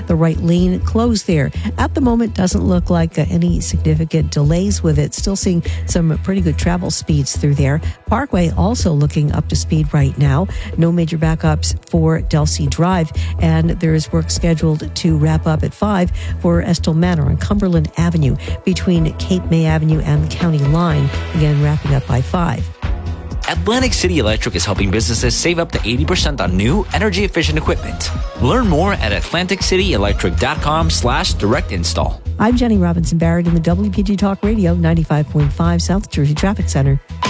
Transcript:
the right lane closed there. At the moment, doesn't look like any significant delays with it. Still seeing some pretty good travel speeds through there. Parkway also looking up to speed right now. No major backups for Delsea Drive, and there is work scheduled to wrap up at 5 for Estill Manor on Cumberland Avenue between Cape May Avenue and the county line. Again, wrapping up by 5. Atlantic City Electric is helping businesses save up to 80% on new energy-efficient equipment. Learn more at atlanticcityelectric.com/direct install. I'm Jenny Robinson Barrett in the WPG Talk Radio 95.5 South Jersey Traffic Center.